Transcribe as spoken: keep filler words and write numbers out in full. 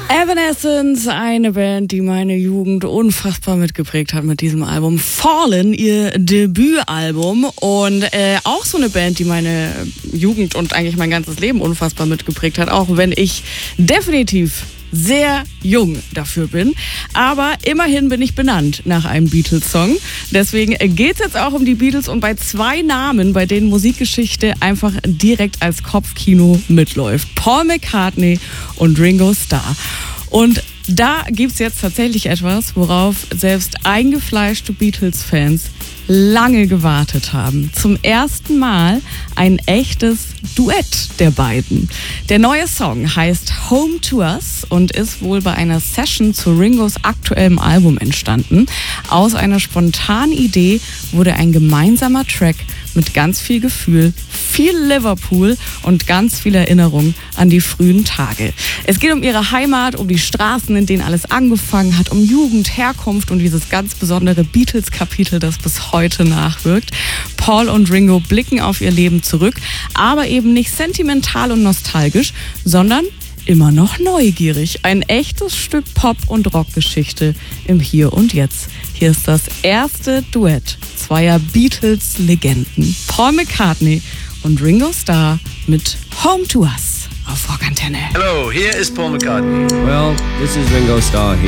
Evanescence, eine Band, die meine Jugend unfassbar mitgeprägt hat mit diesem Album. Fallen, ihr Debütalbum. Und äh, auch so eine Band, die meine Jugend und eigentlich mein ganzes Leben unfassbar mitgeprägt hat, auch wenn ich definitiv sehr jung dafür bin. Aber immerhin bin ich benannt nach einem Beatles-Song. Deswegen geht's jetzt auch um die Beatles und bei zwei Namen, bei denen Musikgeschichte einfach direkt als Kopfkino mitläuft. Paul McCartney und Ringo Starr. Und da gibt's jetzt tatsächlich etwas, worauf selbst eingefleischte Beatles-Fans lange gewartet haben. Zum ersten Mal ein echtes Duett der beiden. Der neue Song heißt Home to Us und ist wohl bei einer Session zu Ringos aktuellem Album entstanden. Aus einer spontanen Idee wurde ein gemeinsamer Track mit ganz viel Gefühl, viel Liverpool und ganz viel Erinnerung an die frühen Tage. Es geht um ihre Heimat, um die Straßen, in denen alles angefangen hat, um Jugend, Herkunft und dieses ganz besondere Beatles-Kapitel, das bis heute nachwirkt. Paul und Ringo blicken auf ihr Leben zurück, aber eben nicht sentimental und nostalgisch, sondern immer noch neugierig. Ein echtes Stück Pop- und Rockgeschichte im Hier und Jetzt. Hier ist das erste Duett zweier Beatles-Legenden. Paul McCartney und Ringo Starr mit Home to Us auf Rockantenne. Hello, here is Paul McCartney. Well, this is Ringo Starr here.